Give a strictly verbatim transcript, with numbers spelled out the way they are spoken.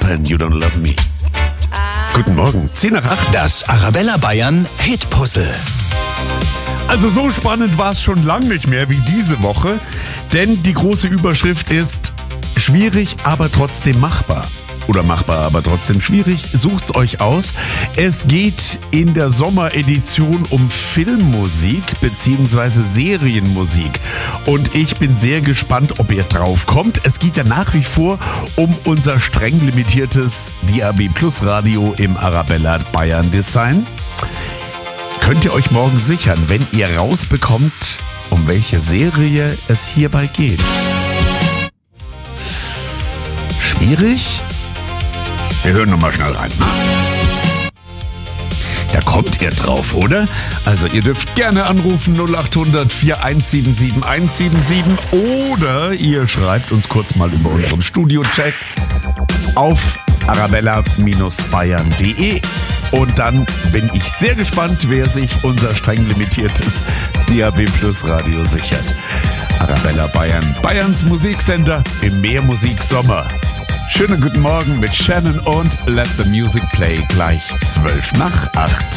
and You Don't Love Me. Guten Morgen, zehn nach acht. Das Arabella Bayern Hit-Puzzle. Also so spannend war es schon lange nicht mehr wie diese Woche, denn die große Überschrift ist schwierig, aber trotzdem machbar. Oder machbar, aber trotzdem schwierig. Sucht's euch aus. Es geht in der Sommeredition um Filmmusik bzw. Serienmusik. Und ich bin sehr gespannt, ob ihr drauf kommt. Es geht ja nach wie vor um unser streng limitiertes D A B Plus Radio im Arabella Bayern Design. Könnt ihr euch morgen sichern, wenn ihr rausbekommt, um welche Serie es hierbei geht. Schwierig? Wir hören nochmal schnell rein. Da kommt ihr drauf, oder? Also ihr dürft gerne anrufen null acht hundert vier eins sieben sieben eins sieben sieben oder ihr schreibt uns kurz mal über unseren Studio-Check auf arabella Bayern punkt de und dann bin ich sehr gespannt, wer sich unser streng limitiertes D A B Plus Radio sichert. Arabella Bayern, Bayerns Musiksender im Meermusik-Sommer. Schönen guten Morgen mit Shannon und Let the Music Play gleich zwölf nach acht.